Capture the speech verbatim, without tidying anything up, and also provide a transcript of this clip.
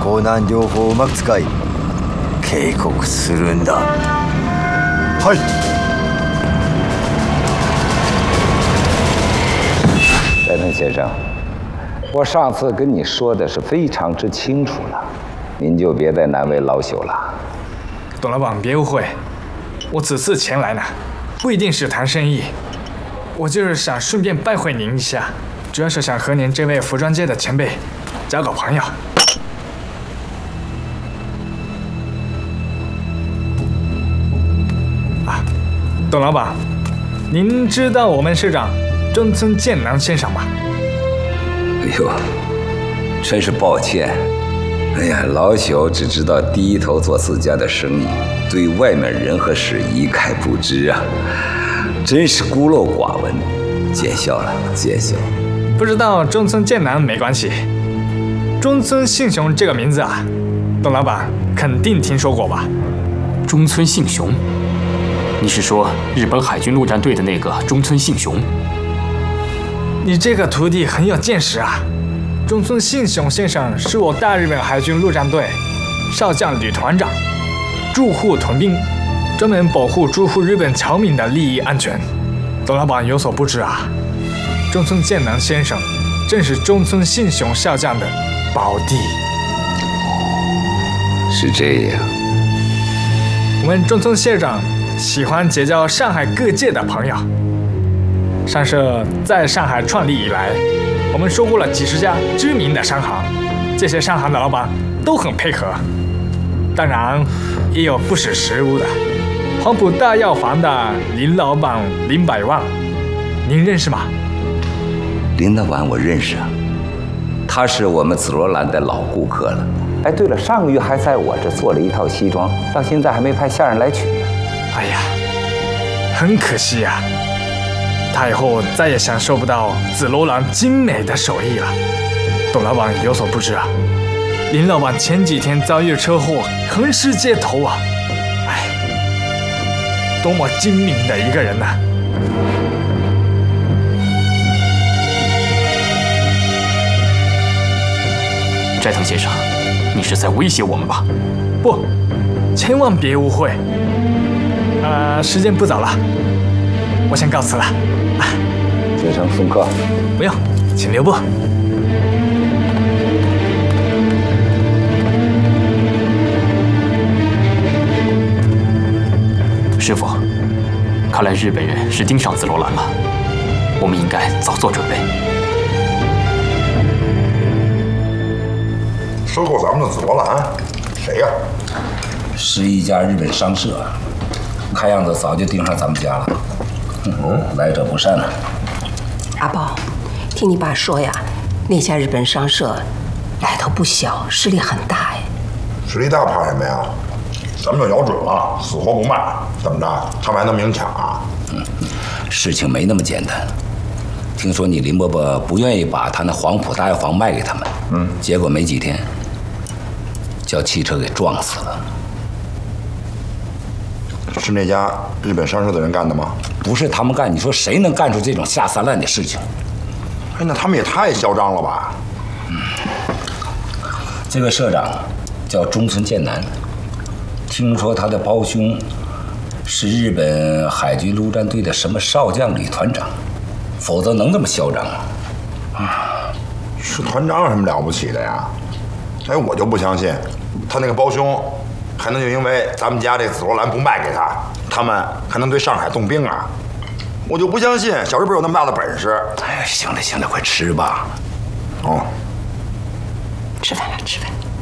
高難療法をうまく使い警告するんだ。 はい。 斋藤先生，我上次跟你说的是非常之清楚了，您就别再难为老朽了。 董老板别误会，我此次前来呢，不一定是谈生意，我就是想顺便拜会您一下，主要是想和您这位服装界的前辈交个朋友。啊，董老板，您知道我们社长中村健男先生吗？ 哎呦，真是抱歉。哎呀，老朽只知道低头做自家的生意，对外面人和事一概不知啊，真是孤陋寡闻，见笑了，见笑。 不知道中村健男没关系，中村信雄这个名字啊，董老板肯定听说过吧？ 中村信雄，你是说日本海军陆战队的那个中村信雄？ 你这个徒弟很有见识啊！中村信雄先生是我大日本海军陆战队少将旅团长，驻沪屯兵，专门保护驻沪日本侨民的利益安全。董老板有所不知啊，中村健男先生正是中村信雄少将的胞弟。 是这样。 我们中村社长喜欢结交上海各界的朋友。商社在上海创立以来，我们收购了几十家知名的商行，这些商行的老板都很配合。当然，也有不识时务的。黄埔大药房的林老板林百万，您认识吗？ 林老板我认识啊，他是我们紫罗兰的老顾客了。哎，对了，上个月还在我这做了一套西装，到现在还没派下人来取呢。 哎呀，很可惜呀、啊。他以后再也享受不到紫罗兰精美的手艺了。董老板有所不知啊，林老板前几天遭遇车祸，横尸街头啊！哎，多么精明的一个人呐、啊！ 斋藤先生，你是在威胁我们吧？ 不，千万别误会。啊、呃，时间不早了，我先告辞了。 先生送客。 不用，请留步。 师傅，看来日本人是盯上紫罗兰了，我们应该早做准备。 收购咱们的紫罗兰，谁呀、 啊？是一家日本商社，看样子早就盯上咱们家了。嗯，来者不善了。 阿宝，听你爸说呀，那家日本商社来头不小，势力很大哎。 实力大怕什么呀？咱们就咬准了，死活不卖，怎么着？他们还能明抢啊？ 嗯，事情没那么简单。听说你林伯伯不愿意把他那黄埔大药房卖给他们，嗯，结果没几天，叫汽车给撞死了。 是那家日本商社的人干的吗？ 不是他们干，你说谁能干出这种下三滥的事情？ 哎，那他们也太嚣张了吧！ 嗯，这个社长叫中村健男，听说他的胞兄是日本海军陆战队的什么少将旅团长，否则能这么嚣张吗？ 啊，是团长有什么了不起的呀？哎，我就不相信，他那个胞兄还能就因为咱们家这紫罗兰不卖给他，他们还能对上海动兵啊？我就不相信小日本有那么大的本事。 哎，行了行了，快吃吧。 哦， 吃饭吧，吃饭。